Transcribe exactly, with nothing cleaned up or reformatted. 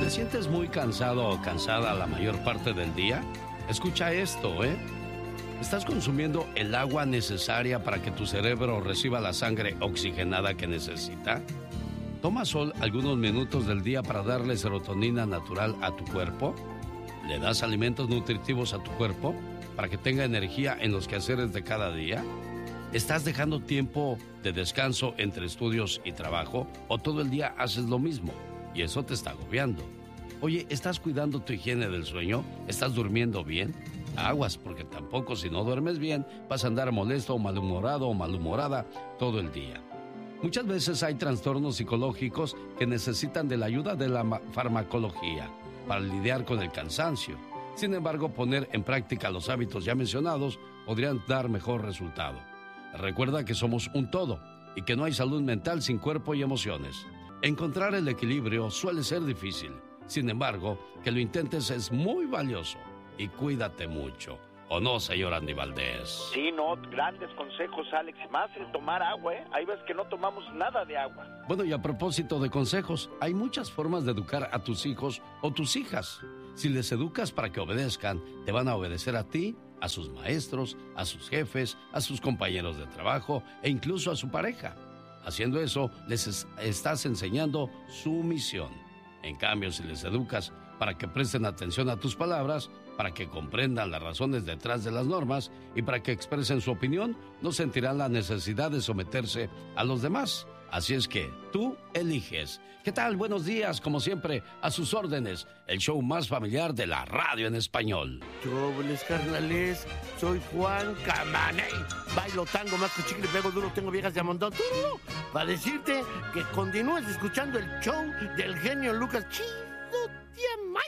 ¿Te sientes muy cansado o cansada la mayor parte del día? Escucha esto, ¿eh? ¿Estás consumiendo el agua necesaria para que tu cerebro reciba la sangre oxigenada que necesita? ¿Toma sol algunos minutos del día para darle serotonina natural a tu cuerpo? ¿Le das alimentos nutritivos a tu cuerpo para que tenga energía en los quehaceres de cada día? ¿Estás dejando tiempo de descanso entre estudios y trabajo o todo el día haces lo mismo y eso te está agobiando? Oye, ¿estás cuidando tu higiene del sueño? ¿Estás durmiendo bien? Aguas, porque tampoco si no duermes bien vas a andar molesto o malhumorado o malhumorada todo el día. Muchas veces hay trastornos psicológicos que necesitan de la ayuda de la farmacología para lidiar con el cansancio. Sin embargo, poner en práctica los hábitos ya mencionados podrían dar mejor resultado. Recuerda que somos un todo y que no hay salud mental sin cuerpo y emociones. Encontrar el equilibrio suele ser difícil. Sin embargo, que lo intentes es muy valioso. Y cuídate mucho. ¿O no, señor Andy Valdés? Sí, no, grandes consejos, Alex. Más el tomar agua, ¿eh? Hay veces que no tomamos nada de agua. Bueno, y a propósito de consejos, hay muchas formas de educar a tus hijos o tus hijas. Si les educas para que obedezcan, te van a obedecer a ti, a sus maestros, a sus jefes, a sus compañeros de trabajo e incluso a su pareja. Haciendo eso, les es- estás enseñando su misión. En cambio, si les educas para que presten atención a tus palabras, para que comprendan las razones detrás de las normas y para que expresen su opinión, no sentirán la necesidad de someterse a los demás. Así es que tú eliges. ¿Qué tal? Buenos días, como siempre, a sus órdenes, el show más familiar de la radio en español. Chobles, carnales, soy Juan Camaney. Bailo tango, más que chicle, pego duro, tengo viejas de a montón. ¡Tururú! Para decirte que continúes escuchando el show del genio Lucas. Chido, tía May.